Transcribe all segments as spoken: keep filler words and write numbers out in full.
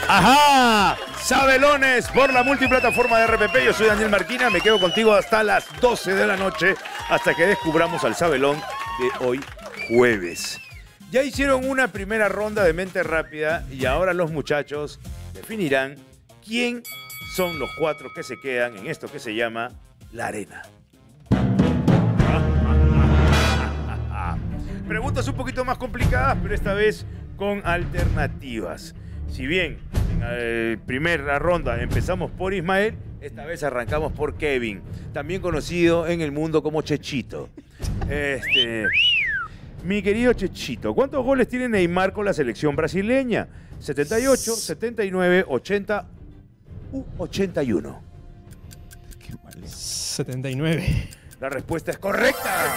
¡Ajá! Sabelones por la multiplataforma de R P P. Yo soy Daniel Marquina. Me quedo contigo hasta las doce de la noche, hasta que descubramos al Sabelón de hoy jueves. Ya hicieron una primera ronda de mente rápida y ahora los muchachos definirán quién son los cuatro que se quedan en esto que se llama la arena. Preguntas un poquito más complicadas, pero esta vez con alternativas. Si bien en la primera ronda empezamos por Ismael, esta vez arrancamos por Kevin, también conocido en el mundo como Chechito. Este, mi querido Chechito, ¿cuántos goles tiene Neymar con la selección brasileña? ¿setenta y ocho, setenta y nueve, ochenta u ochenta y uno? setenta y nueve. La respuesta es correcta.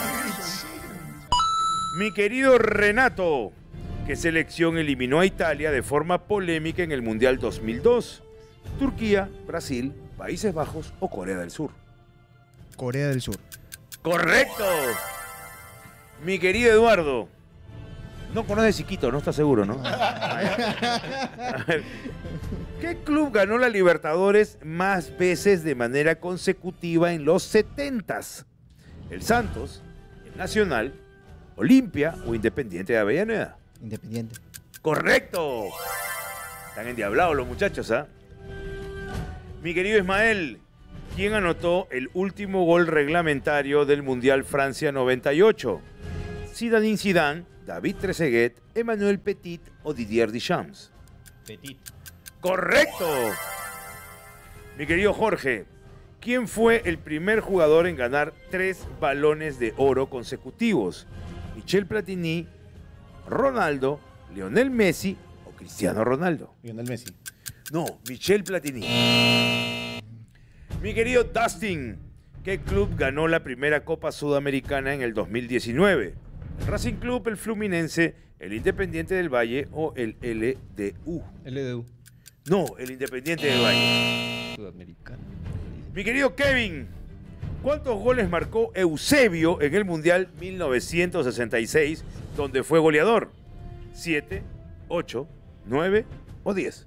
Mi querido Renato, ¿qué selección eliminó a Italia de forma polémica en el Mundial dos mil dos? ¿Turquía, Brasil, Países Bajos o Corea del Sur? Corea del Sur. ¡Correcto! Mi querido Eduardo, no conoces Chiquito, no estás seguro, ¿no? A ver, ¿qué club ganó la Libertadores más veces de manera consecutiva en los setentas? ¿El Santos, el Nacional, Olimpia o Independiente de Avellaneda? Independiente. ¡Correcto! Están endiablados los muchachos, ¿ah? Mi querido Ismael, ¿quién anotó el último gol reglamentario del Mundial Francia noventa y ocho? ¿Zinedine Zidane, David Trezeguet, Emmanuel Petit o Didier Deschamps? Petit. ¡Correcto! Mi querido Jorge, ¿quién fue el primer jugador en ganar tres balones de oro consecutivos? ¿Michel Platini, Ronaldo, Lionel Messi o Cristiano Ronaldo? Lionel Messi. No, Michel Platini. Mi querido Dustin, ¿qué club ganó la primera Copa Sudamericana en el dos mil diecinueve? ¿El Racing Club, el Fluminense, el Independiente del Valle o el L D U? L D U. No, el Independiente del Valle. Sudamericano. Mi querido Kevin, ¿cuántos goles marcó Eusebio en el Mundial mil novecientos sesenta y seis, donde fue goleador? ¿Siete, ocho, nueve o diez?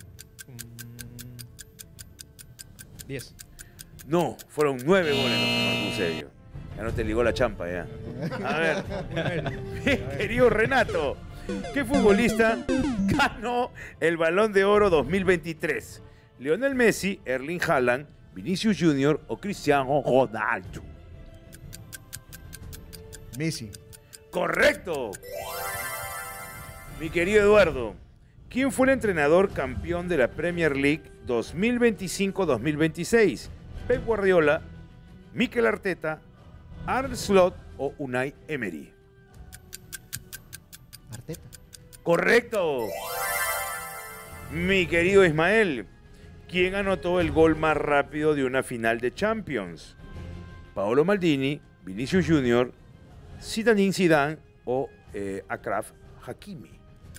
diez. No, fueron nueve goles los que marcó Eusebio. Ya no te ligó la champa, ya. A ver, mi querido Renato, ¿qué futbolista ganó el Balón de Oro dos mil veintitrés? ¿Lionel Messi, Erling Haaland, Vinicius Junior o Cristiano Ronaldo? Messi. ¡Correcto! Mi querido Eduardo, ¿quién fue el entrenador campeón de la Premier League dos mil veinticinco dos mil veintiséis? ¿Pep Guardiola, Mikel Arteta, Arne Slot o Unai Emery? Arteta. ¡Correcto! Mi querido Ismael, ¿quién anotó el gol más rápido de una final de Champions? ¿Paolo Maldini, Vinicius Junior, Zinedine Zidane o eh, Achraf Hakimi?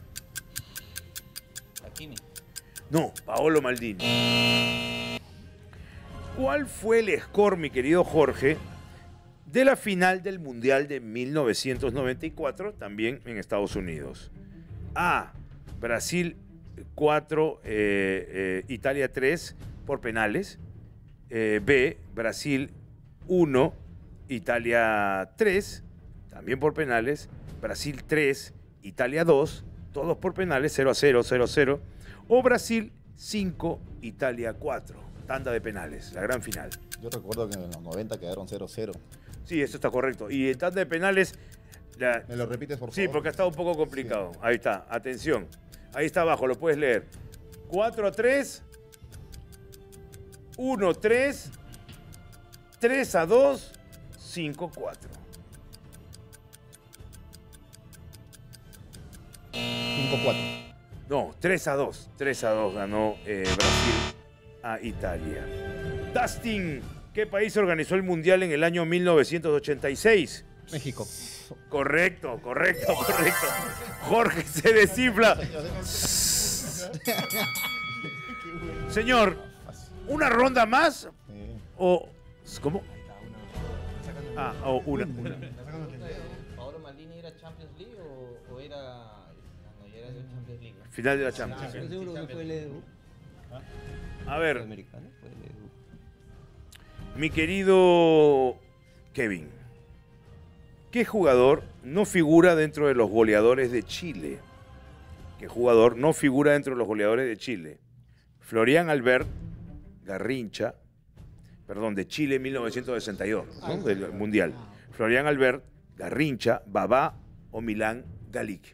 Hakimi. No, Paolo Maldini. ¿Cuál fue el score, mi querido Jorge, de la final del Mundial de mil novecientos noventa y cuatro, también en Estados Unidos? A, Brasil cuatro, eh, eh, Italia tres por penales. Eh, B, Brasil uno, Italia tres, también por penales. Brasil tres, Italia dos, todos por penales, cero a cero, cero a cero. O Brasil cinco, Italia cuatro, tanda de penales, la gran final. Yo recuerdo que en los noventa quedaron cero cero. Sí, eso está correcto. Y en tanda de penales... La... ¿Me lo repites, por favor? Sí, porque ha estado un poco complicado. Sí. Ahí está, atención. Ahí está abajo, lo puedes leer. cuatro a tres, uno a tres, tres a dos, cinco a cuatro. cinco cuatro. No, tres a dos. tres a dos ganó eh, Brasil a Italia. Dustin, ¿qué país organizó el Mundial en el año mil novecientos ochenta y seis? México. Correcto, correcto, correcto. Jorge se desinfla. Señor, ¿una ronda más? ¿O cómo? Ah, o una. una. ¿Paolo Maldini era Champions League o, o era, no, era Final de la Champions. Estoy seguro que fue el Edu. A ver, Americano, fue el Edu. mi querido Kevin, ¿qué jugador no figura dentro de los goleadores de Chile? ¿Qué jugador no figura dentro de los goleadores de Chile? Florian Albert, Garrincha, perdón, de Chile mil novecientos sesenta y dos, ¿no? Del Mundial. Florian Albert, Garrincha, Babá o Milán Galic.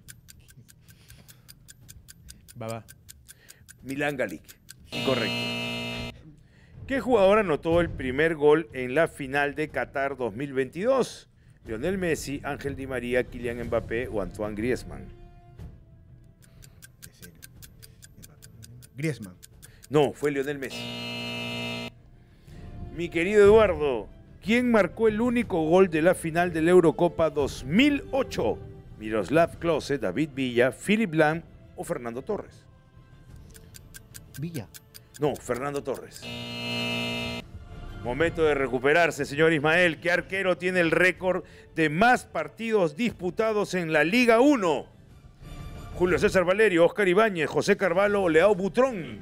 Babá. Milán Galic. Incorrecto. ¿Qué jugador anotó el primer gol en la final de Qatar dos mil veintidós? Lionel Messi, Ángel Di María, Kylian Mbappé o Antoine Griezmann. De serio. Griezmann. No, fue Lionel Messi. Mi querido Eduardo, ¿quién marcó el único gol de la final de la Eurocopa dos mil ocho? Miroslav Klose, David Villa, Philipp Lahm o Fernando Torres. Villa. No, Fernando Torres. Momento de recuperarse, señor Ismael. ¿Qué arquero tiene el récord de más partidos disputados en la Liga uno? Julio César Valerio, Oscar Ibáñez, José Carvalho o Leao Butrón.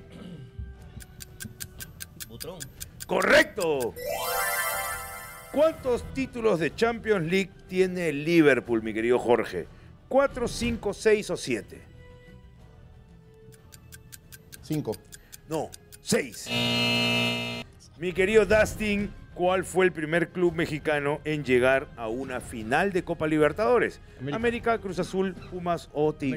Butrón. ¡Correcto! ¿Cuántos títulos de Champions League tiene el Liverpool, mi querido Jorge? ¿Cuatro, cinco, seis o siete? Cinco. No, seis. Mi querido Dustin, ¿cuál fue el primer club mexicano en llegar a una final de Copa Libertadores? América, América. Cruz Azul, Pumas o Tigres.